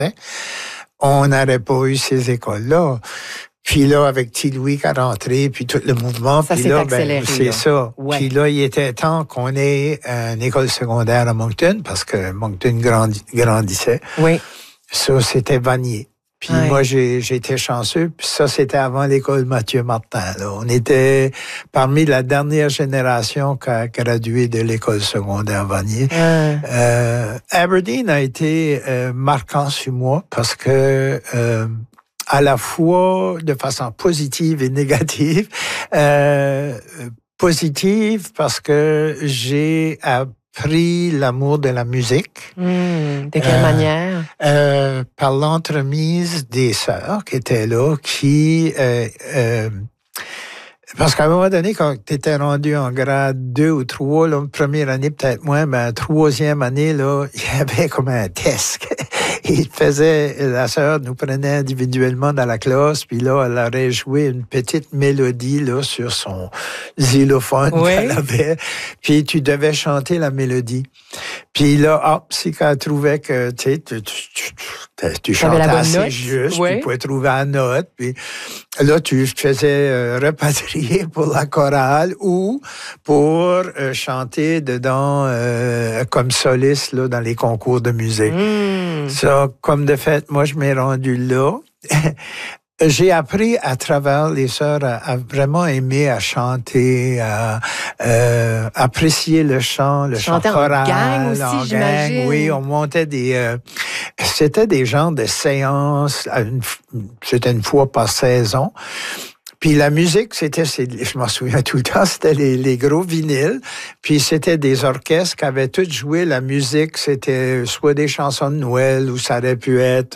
On n'aurait pas eu ces écoles-là. Puis là, avec T. Louis qui est rentré, puis tout le mouvement, ça puis s'est là, accéléré, c'est là. ça. Ouais. Puis là, il était temps qu'on ait une école secondaire à Moncton, parce que Moncton grandissait. Oui. Ça, c'était Vanier. Puis moi, j'ai été chanceux. Puis ça, c'était avant l'école Mathieu Martin. Là. On était parmi la dernière génération qui a gradué de l'école secondaire Vanier. Aberdeen a été marquant sur moi parce que à la fois de façon positive et négative. Positive parce que j'ai appris l'amour de la musique. De quelle manière? Par l'entremise des sœurs qui étaient là, qui... parce qu'à un moment donné, quand tu étais rendu en grade 2 ou 3, là, première année peut-être moins, mais troisième année, là, il y avait comme un test. La sœur nous prenait individuellement dans la classe, puis là, elle aurait joué une petite mélodie là sur son xylophone qu'elle avait, puis tu devais chanter la mélodie. Puis là, si elle trouvait que tu chantais assez juste, tu pouvais trouver la note, puis là, tu te faisais repatrier pour la chorale ou pour chanter dedans comme soliste là, dans les concours de musique. Ça, comme de fait, moi, je m'ai rendu là. J'ai appris à travers les sœurs à vraiment aimer à chanter, à apprécier le chant choral. En gang aussi, j'imagine. Oui, on montait c'était des genres de séances, c'était une fois par saison. Puis la musique, je m'en souviens tout le temps, c'était les gros vinyles. Puis c'était des orchestres qui avaient tous joué la musique. C'était soit des chansons de Noël ou ça aurait pu être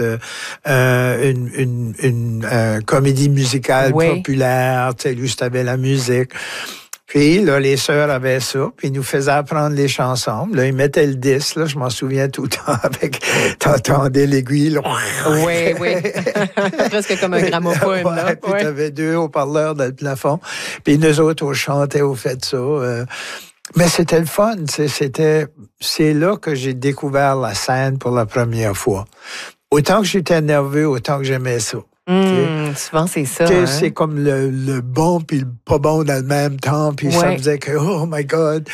une comédie musicale populaire. Tu sais, juste avec la musique. Puis là, les sœurs avaient ça, puis ils nous faisaient apprendre les chansons. Là, ils mettaient le disque, là, je m'en souviens tout le temps, t'entendais l'aiguille, là. Oui. Presque comme un gramophone, là. Puis t'avais 2 haut-parleurs dans le plafond. Puis nous autres, on chantait au fait de ça. Mais c'était le fun, c'est là que j'ai découvert la scène pour la première fois. Autant que j'étais nerveux, autant que j'aimais ça. Souvent, c'est ça. C'est comme le bon puis le pas bon dans le même temps. Puis ça me faisait que, oh my God.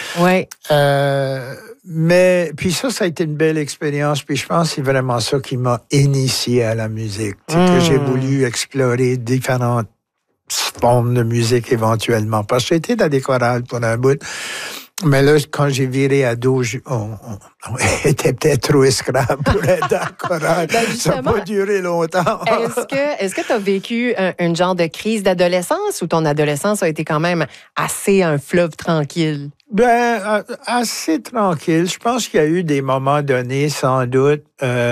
Mais puis ça a été une belle expérience. Puis je pense que c'est vraiment ça qui m'a initié à la musique. Que j'ai voulu explorer différentes formes de musique éventuellement. Parce que j'ai été dans des chorales pour un bout. Mais là, quand j'ai viré ado, on était peut-être trop esclave pour être dans le chorale. Ça n'a pas duré longtemps. Est-ce que tu as vécu un genre de crise d'adolescence ou ton adolescence a été quand même assez un fleuve tranquille? Assez tranquille. Je pense qu'il y a eu des moments donnés, sans doute.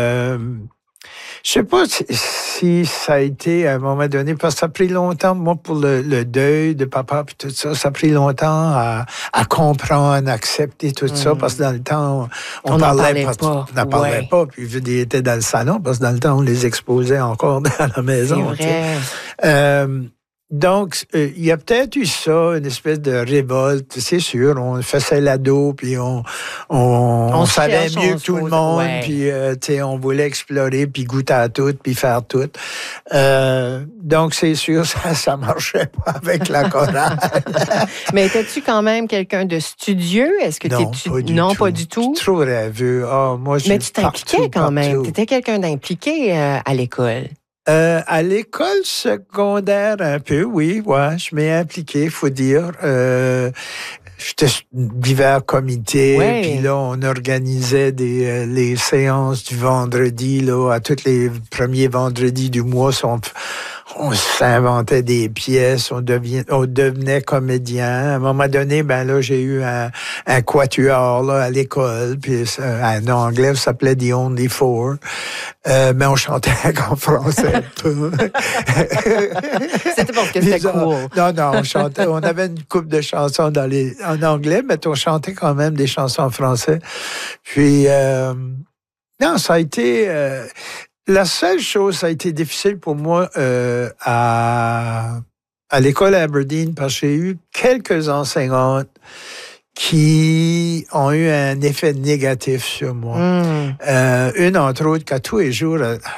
Je sais pas si ça a été à un moment donné, parce que ça a pris longtemps, moi, pour le deuil de papa puis tout ça, ça a pris longtemps à comprendre, à accepter tout ça, parce que dans le temps, on n'en parlait pas. Puis il était dans le salon, parce que dans le temps, on les exposait encore dans la maison. C'est vrai. Donc, il y a peut-être eu ça, une espèce de révolte, c'est sûr. On faisait l'ado, puis on savait mieux que tout le monde, puis on voulait explorer, puis goûter à tout, puis faire tout. Donc, c'est sûr, ça marchait pas avec la chorale. Mais étais-tu quand même quelqu'un de studieux? Est-ce que pas du tout? Trop rêveux. Mais tu t'impliquais quand même. Tu étais quelqu'un d'impliqué à l'école. À l'école secondaire, un peu, oui, je m'ai impliqué, faut dire. J'étais divers comités, puis là, on organisait les séances du vendredi, là, à tous les premiers vendredis du mois, on s'inventait des pièces, on devenait comédien. À un moment donné, j'ai eu un quatuor là, à l'école, puis en anglais, ça s'appelait The Only Four. Mais on chantait en français. C'était parce que c'était cool. Non, on chantait. On avait une couple de chansons en anglais, mais on chantait quand même des chansons en français. Puis, non, ça a été... la seule chose, ça a été difficile pour moi à l'école Aberdeen, parce que j'ai eu quelques enseignantes qui ont eu un effet négatif sur moi. Une, entre autres, qu'à tous les jours,